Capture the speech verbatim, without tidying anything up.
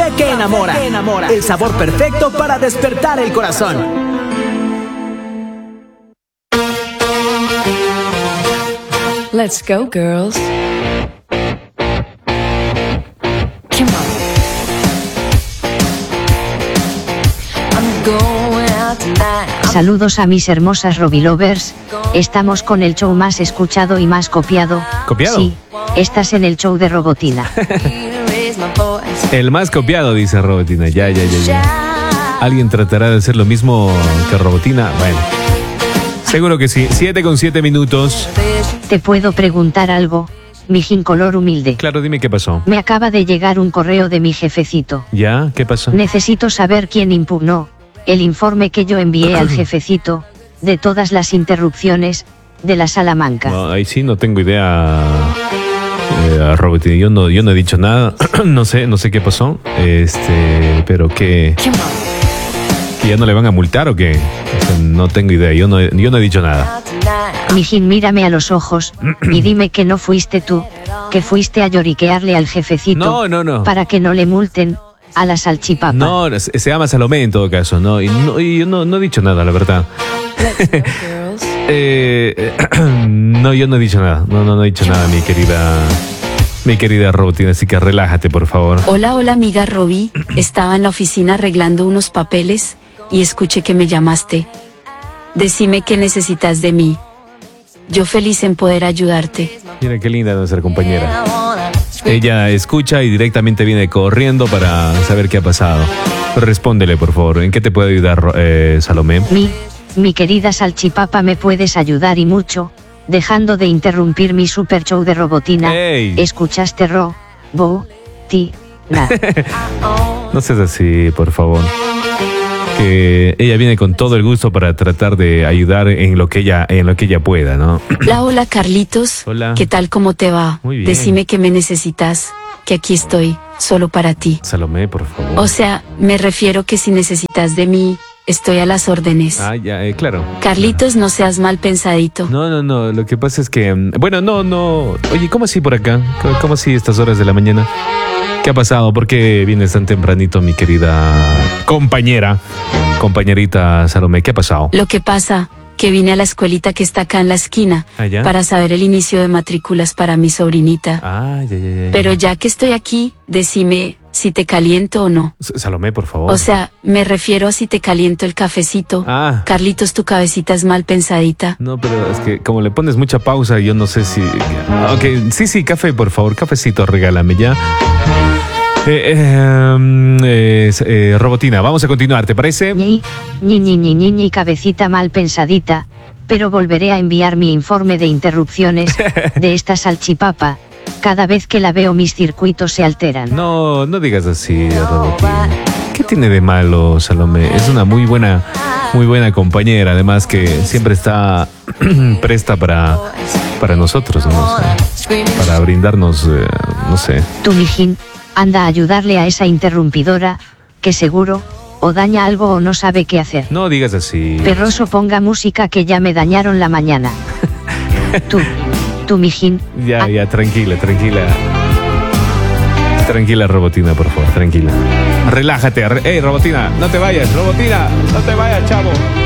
café que enamora. El sabor perfecto para despertar el corazón. Let's go, girls. Come on. I'm going out tonight. Saludos a mis hermosas Robilovers. Estamos con el show más escuchado y más copiado. ¿Copiado? Sí, estás en el show de Robotina. El más copiado, dice Robotina. Ya, ya, ya, ya. ¿Alguien tratará de hacer lo mismo que Robotina? Bueno, seguro que sí. Siete con siete minutos. ¿Te puedo preguntar algo, mijín color humilde? Claro, dime qué pasó. Me acaba de llegar un correo de mi jefecito. ¿Ya? ¿Qué pasó? Necesito saber quién impugnó el informe que yo envié al jefecito de todas las interrupciones de la Salamanca. No, ahí sí no tengo idea, eh, Robotina. Yo no, yo no he dicho nada. no sé, no sé qué pasó. Este, pero que, que ya no le van a multar o qué. O sea, no tengo idea. Yo no, yo no he dicho nada. Mijín, mírame a los ojos y dime que no fuiste tú, que fuiste a lloriquearle al jefecito. No, no, no. Para que no le multen a la salchipapa. No, se se llama Salomé en todo caso, ¿no? Y, no, y yo no, no he dicho nada, la verdad. eh, no, yo no he dicho nada. No, no, no he dicho nada, mi querida, mi querida Robotina. Así que relájate, por favor. Hola, hola, amiga Roby. Estaba en la oficina arreglando unos papeles y escuché que me llamaste. Decime qué necesitas de mí. Yo feliz en poder ayudarte. Mira qué linda nuestra compañera. Ella escucha y directamente viene corriendo para saber qué ha pasado. Respóndele, por favor. ¿En qué te puedo ayudar, eh, Salomé? Mi, mi querida salchipapa, me puedes ayudar y mucho, dejando de interrumpir mi super show de Robotina. Ey. ¿Escuchaste, Ro? Bo, ti, na. No seas así, por favor. Que ella viene con todo el gusto para tratar de ayudar en lo que ella, en lo que ella pueda, ¿no? Hola, hola, Carlitos. Hola. ¿Qué tal, cómo te va? Muy bien. Decime que me necesitas, que aquí estoy, solo para ti. Salomé, por favor. O sea, me refiero que si necesitas de mí, estoy a las órdenes. Ah, ya, eh, claro. Carlitos, no seas mal pensadito. No, no, no. Lo que pasa es que, mm, bueno, no, no. Oye, ¿cómo así por acá? ¿Cómo, cómo así estas horas de la mañana? ¿Qué ha pasado? ¿Por qué vienes tan tempranito, mi querida compañera, compañerita Salomé? ¿Qué ha pasado? Lo que pasa, que vine a la escuelita que está acá en la esquina, ¿Ah, ya? para saber el inicio de matrículas para mi sobrinita. Ah, ya, ya, ya. Pero ya que estoy aquí, decime si te caliento o no. S- Salomé, por favor. O sea, me refiero a si te caliento el cafecito. Ah. Carlitos, tu cabecita es mal pensadita. No, pero es que como le pones mucha pausa, yo no sé si... Ok, sí, sí, café, por favor, cafecito, regálame ya. Eh, eh, eh, eh, Robotina, vamos a continuar, ¿te parece? Ñi, ñi, ñi, ñi, ñi, ñi, cabecita mal pensadita, pero volveré a enviar mi informe de interrupciones de esta salchipapa. Cada vez que la veo mis circuitos se alteran. No, no digas así, Robotina. ¿Qué tiene de malo, Salomé? Es una muy buena, muy buena compañera, además que siempre está presta para, para nosotros, ¿no? O sea, para brindarnos, eh, no sé. Tú, mijín, anda a ayudarle a esa interrumpidora, que seguro, o daña algo o no sabe qué hacer. No digas así. Perroso, ponga música que ya me dañaron la mañana. Tú, tú, mijín. Ya, ya, tranquila, tranquila. Tranquila, Robotina, por favor, tranquila. Relájate. Re- ¡Ey, Robotina! ¡No te vayas! ¡Robotina! ¡No te vayas, chavo!